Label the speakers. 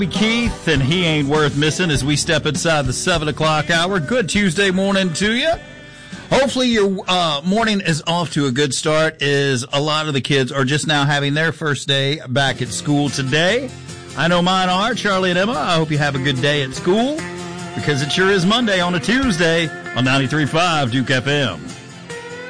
Speaker 1: Keith, and he ain't worth missing as we step inside the 7 o'clock hour. Good Tuesday morning to you. Hopefully your morning is off to a good start, as a lot of the kids are just now having their first day back at school today. I know mine are. Charlie and Emma, I hope you have a good day at school, because it sure is Monday on a Tuesday on 93.5 Duke FM.